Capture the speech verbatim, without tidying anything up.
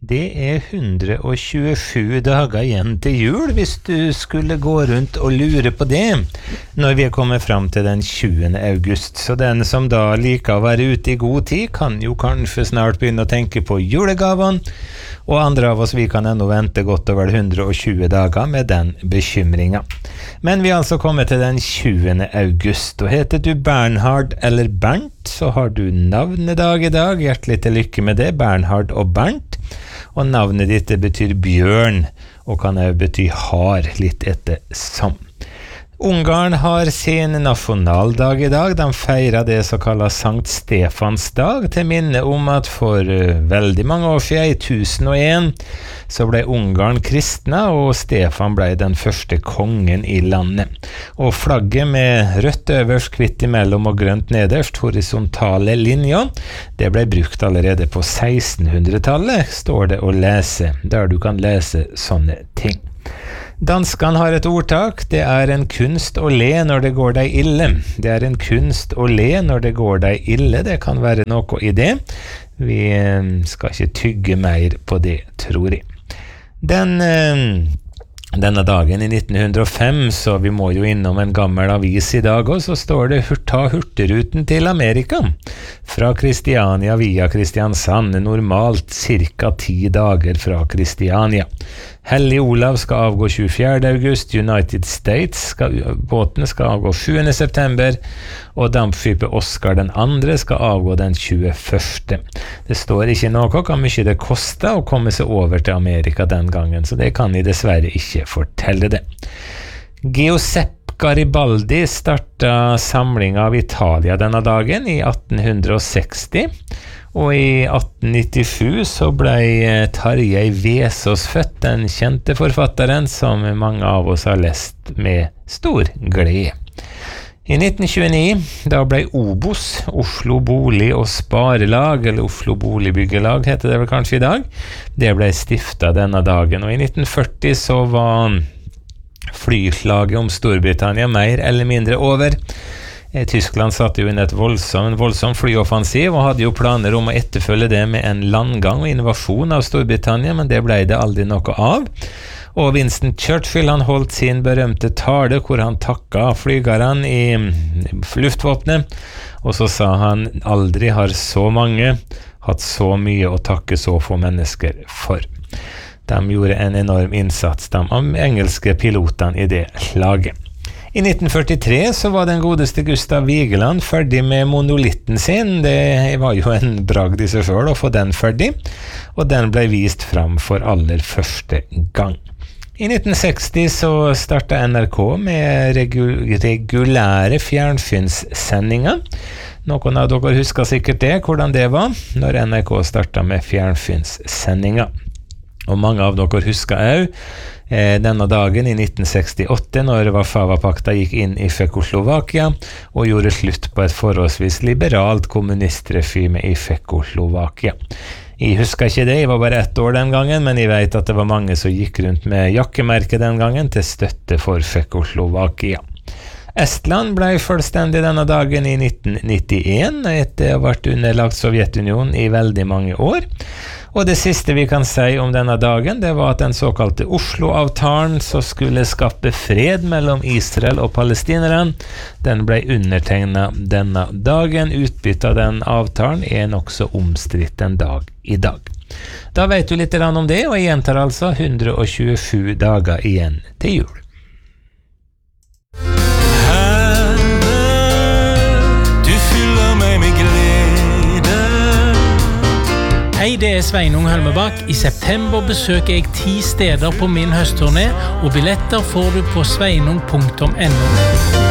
Det er hundre og tjuesju dager igjen til jul, hvis du skulle gå rundt og lure på det, når vi er kommet frem til den tjuende august. Så den som da liker å være ute i god tid, kan jo kanskje snart begynne å tenke på julegavene, og andre av oss, vi kan ennå vente godt over hundre og tjue dager med den bekymringen. Men vi er altså kommet til den tjuende august, og heter du Bernhard eller Bernt, så har du navnedag i dag. Hjertelig til lykke med det, Bernhard og Bernt. Og navnet ditt betyr bjørn, og kan også bety har, litt etter som. Ungarn har sin nasjonaldag i dag. De feirer det som kalles Sankt Stefans dag, til minne om at for veldig mange år siden, i tusen og en, så ble Ungarn kristne, og Stefan ble den første kongen i landet. Og flagget med rødt øverst, hvitt imellom og grønt nederst, horisontale linjer, det ble brukt allerede på sekstenhundretallet, står det å lese, der du kan lese sånne ting. Danskene har et ordtak, det er en kunst å le når det går deg ille. Det er en kunst å le når det går deg ille, det kan være noe i det. Vi skal ikke tygge mer på det, tror jeg. Den, denne dagen i nitten hundre og fem, så vi må jo innom en gammel avis i dag, og så står det «Ta hurtigruten til Amerika». Fra Kristiania via Kristiansand, normalt cirka ti dager fra Kristiania. Hellig Olav skal avgå tjuefjerde august, United States, skal, båten skal avgå sjuende september, og dampskipet Oscar den andre skal avgå den tjueførste. Det står ikke noe hvor mye det koster å komme seg over til Amerika den gangen, så det kan jeg dessverre ikke fortelle det. Giuseppe Garibaldi startet samling av Italia denne dagen i atten seksti, og i atten nittisju så ble Tarjei Vesaas født, den kjente forfatteren som mange av oss har lest med stor glede. I nitten tjueni, da ble Obos, Oslo Bolig- og Sparelag, eller Oslo Boligbyggelag heter det vel kanskje i dag, det ble stiftet denne dagen, og i nitten førti så var flyslaget om Storbritannia mer eller mindre over. Tyskland satte jo inn et voldsom, en voldsom flyoffensiv og hadde jo planer om å etterfølge det med en landgang og invasjon av Storbritannia, men det ble det aldri noe av. Og Winston Churchill, han holdt sin berømte tale hvor han takket flygerne i luftvåpenet, og så sa han aldri har så mange hatt så mye å takke så få mennesker for. De gjorde en enorm innsats, de engelske pilotene i det slaget. I nitten førtitre så var den godeste Gustav Vigeland ferdig med monolitten sin. Det var jo en bragd i seg selv å få den ferdig, og den ble vist fram for aller første gang. I nitten seksti så startet N R K med regu- regulære fjernsynssendinger. Noen av dere husker sikkert det, hvordan det var, når N R K startet med fjernsynssendinger. Og mange av dere husker også eh, denne dagen i nitten sekstiåtte, når Warszawa-pakta gikk inn i Tsjekkoslovakia og gjorde slutt på et forholdsvis liberalt kommunistregime i Tsjekkoslovakia. Jeg husker ikke det, jeg var bare ett år den gangen, men jeg vet at det var mange som gikk rundt med jakkemerke den gangen til støtte for Tsjekkoslovakia. Estland ble fullstendig denne dagen i nitten nittien, etter å ha vært underlagt Sovjetunionen i veldig mange år. Og det siste vi kan si om denne dagen, det var at den såkalte Oslo-avtalen som skulle skape fred mellom Israel og palestinerne, den ble undertegnet denne dagen. Utbyttet av den avtalen er nok så omstridt en dag i dag. Da vet du litt om det, og jeg gjentar altså hundre og tjuesju dager igjen til jul. Hei, det er Sveinung Hølmebakk. I september besøker jeg ti steder på min høstturné, og billetter får du på sveinung punktum no.